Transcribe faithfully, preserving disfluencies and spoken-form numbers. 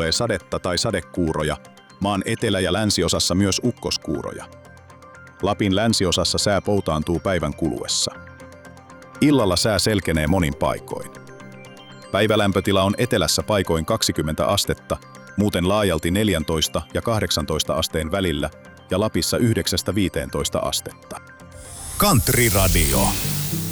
tulee sadetta tai sadekuuroja, maan etelä- ja länsiosassa myös ukkoskuuroja. Lapin länsiosassa sää poutaantuu päivän kuluessa. Illalla sää selkenee monin paikoin. Päivälämpötila on etelässä paikoin kaksikymmentä astetta, muuten laajalti neljätoista ja kahdeksantoista asteen välillä ja Lapissa yhdeksästä viiteentoista astetta. Country Radio.